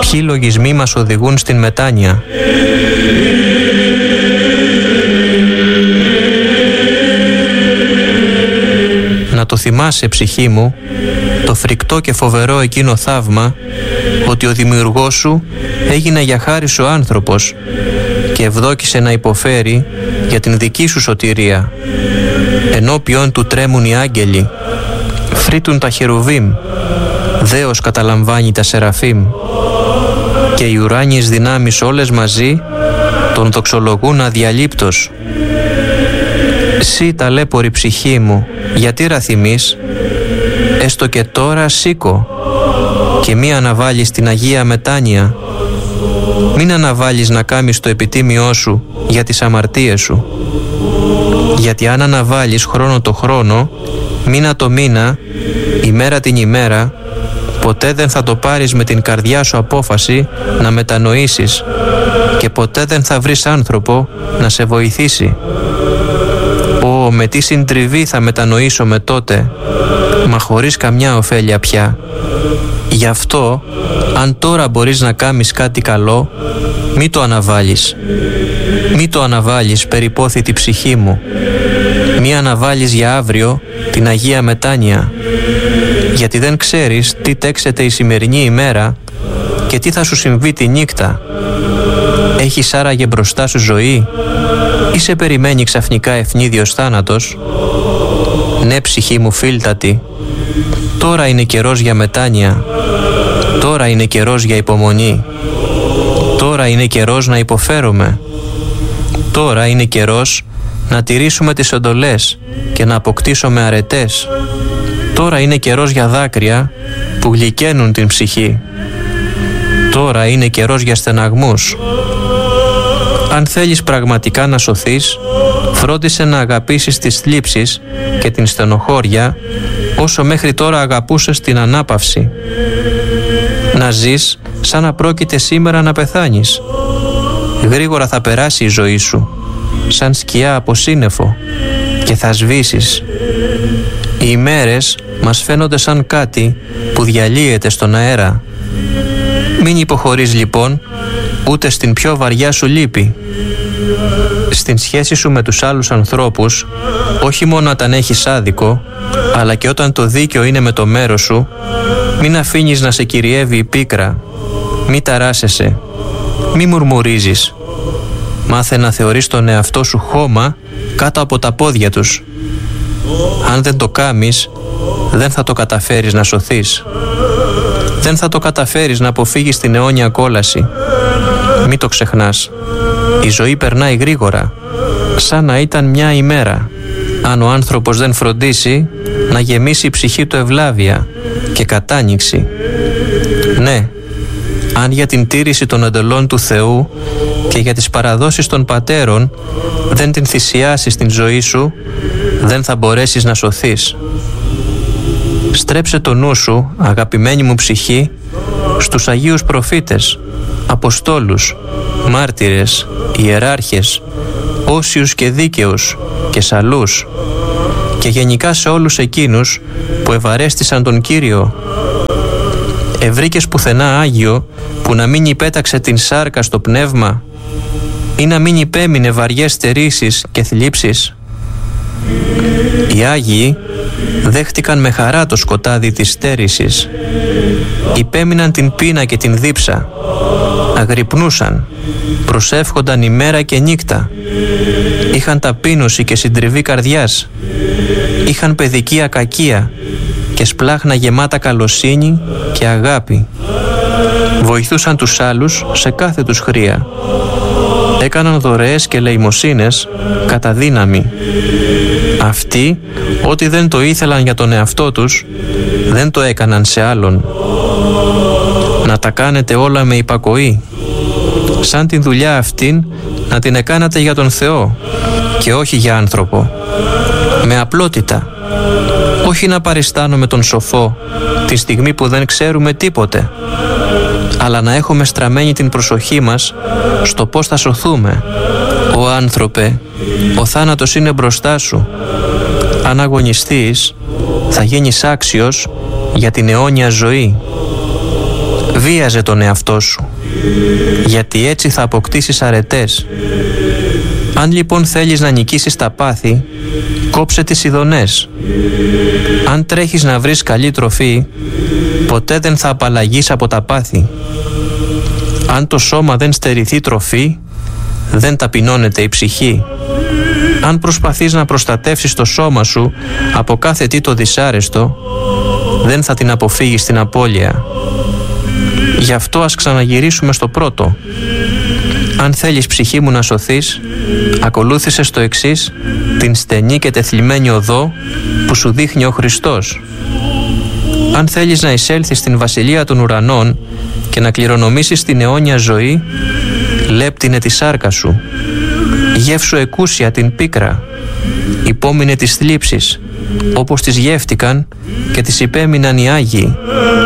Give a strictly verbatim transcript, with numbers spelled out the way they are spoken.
Ποιοι λογισμοί μας οδηγούν στην μετάνοια? Να το θυμάσαι, ψυχή μου, το φρικτό και φοβερό εκείνο θαύμα, ότι ο Δημιουργός σου έγινε για χάρη σου άνθρωπος και ευδόκησε να υποφέρει για την δική σου σωτηρία. Ενώπιον του τρέμουν οι άγγελοι, φρύτουν τα χερουβίμ, δέος καταλαμβάνει τα σεραφίμ, και οι ουράνιες δυνάμεις όλες μαζί τον δοξολογούν αδιαλείπτως. Σύ ταλέπορη ψυχή μου, γιατί ραθυμείς? Έστω και τώρα σήκω και μη αναβάλεις την Αγία Μετάνοια. Μην αναβάλεις να κάμεις το επιτίμιό σου για τις αμαρτίες σου. Γιατί αν αναβάλεις χρόνο το χρόνο, μήνα το μήνα, ημέρα την ημέρα, ποτέ δεν θα το πάρεις με την καρδιά σου απόφαση να μετανοήσεις και ποτέ δεν θα βρεις άνθρωπο να σε βοηθήσει. Ω, με τι συντριβή θα μετανοήσουμε τότε, μα χωρίς καμιά ωφέλεια πια. Γι' αυτό, αν τώρα μπορείς να κάμεις κάτι καλό, μη το αναβάλεις. Μη το αναβάλεις, περιπόθητη ψυχή μου. Μη αναβάλεις για αύριο την Αγία Μετάνοια, γιατί δεν ξέρεις τι τέξεται η σημερινή ημέρα και τι θα σου συμβεί τη νύχτα. Έχεις άραγε μπροστά σου ζωή ή σε περιμένει ξαφνικά ευνίδιος θάνατος? Ναι, ψυχή μου φίλτατη, τώρα είναι καιρός για μετάνοια. Τώρα είναι καιρός για υπομονή. Τώρα είναι καιρός να υποφέρουμε. Τώρα είναι καιρός να τηρήσουμε τις εντολές και να αποκτήσουμε αρετές. Τώρα είναι καιρός για δάκρυα που γλυκαίνουν την ψυχή. Τώρα είναι καιρός για στεναγμούς. Αν θέλεις πραγματικά να σωθείς, φρόντισε να αγαπήσεις τις θλίψεις και την στενοχώρια όσο μέχρι τώρα αγαπούσες την ανάπαυση. Να ζεις σαν να πρόκειται σήμερα να πεθάνεις. Γρήγορα θα περάσει η ζωή σου, σαν σκιά από σύννεφο, και θα σβήσεις. Οι ημέρες μας φαίνονται σαν κάτι που διαλύεται στον αέρα. Μην υποχωρείς λοιπόν ούτε στην πιο βαριά σου λύπη. Στην σχέση σου με τους άλλους ανθρώπους, όχι μόνο όταν έχεις άδικο, αλλά και όταν το δίκαιο είναι με το μέρος σου, μην αφήνεις να σε κυριεύει η πίκρα. Μη ταράσεσαι. Μη μουρμουρίζεις. Μάθε να θεωρείς τον εαυτό σου χώμα κάτω από τα πόδια τους. Αν δεν το κάμεις, δεν θα το καταφέρεις να σωθείς. Δεν θα το καταφέρεις να αποφύγεις την αιώνια κόλαση. Μη το ξεχνάς. Η ζωή περνάει γρήγορα, σαν να ήταν μια ημέρα. Αν ο άνθρωπος δεν φροντίσει να γεμίσει η ψυχή του ευλάβεια και κατάνοιξη. Ναι, αν για την τήρηση των εντολών του Θεού και για τις παραδόσεις των πατέρων δεν την θυσιάσεις την ζωή σου, δεν θα μπορέσεις να σωθείς. Στρέψε το νου σου, αγαπημένη μου ψυχή, στους Αγίους Προφήτες, Αποστόλους, Μάρτυρες, Ιεράρχες, Όσιους και Δίκαιους και Σαλούς, και γενικά σε όλους εκείνους που ευαρέστησαν τον Κύριο. Ευρήκες πουθενά Άγιο που να μην υπέταξε την σάρκα στο πνεύμα ή να μην υπέμεινε βαριές στερήσεις και θλίψεις? Οι Άγιοι δέχτηκαν με χαρά το σκοτάδι της στέρησης. Υπέμειναν την πείνα και την δίψα. Αγρυπνούσαν, προσεύχονταν ημέρα και νύχτα. Είχαν ταπείνωση και συντριβή καρδιάς. Είχαν παιδική ακακία και σπλάχνα γεμάτα καλοσύνη και αγάπη. Βοηθούσαν τους άλλους σε κάθε τους χρία. Έκαναν δωρεές και λεημοσύνες κατά δύναμη. Αυτοί, ό,τι δεν το ήθελαν για τον εαυτό τους, δεν το έκαναν σε άλλον. Να τα κάνετε όλα με υπακοή. Σαν την δουλειά αυτήν να την εκάνατε για τον Θεό και όχι για άνθρωπο. Με απλότητα. Όχι να παριστάνουμε τον σοφό τη στιγμή που δεν ξέρουμε τίποτε, αλλά να έχουμε στραμμένη την προσοχή μας στο πώς θα σωθούμε. Ω άνθρωπε, ο θάνατος είναι μπροστά σου. Αν αγωνιστείς, θα γίνεις άξιος για την αιώνια ζωή. Βίαζε τον εαυτό σου, γιατί έτσι θα αποκτήσεις αρετές. Αν λοιπόν θέλεις να νικήσεις τα πάθη, κόψε τις ειδονές. Αν τρέχεις να βρεις καλή τροφή, ποτέ δεν θα απαλλαγείς από τα πάθη. Αν το σώμα δεν στερηθεί τροφή, δεν ταπεινώνεται η ψυχή. Αν προσπαθείς να προστατεύσεις το σώμα σου από κάθε τι το δυσάρεστο, δεν θα την αποφύγεις την απώλεια. Γι' αυτό ας ξαναγυρίσουμε στο πρώτο. Αν θέλεις, ψυχή μου, να σωθείς, ακολούθησε στο εξής την στενή και τεθλιμμένη οδό που σου δείχνει ο Χριστός. Αν θέλεις να εισέλθεις στην βασιλεία των ουρανών και να κληρονομήσεις την αιώνια ζωή, λέπτινε τη σάρκα σου. Γεύσου εκούσια την πίκρα. Υπόμεινε τις θλίψεις, όπως τις γεύτηκαν και τις υπέμειναν οι Άγιοι.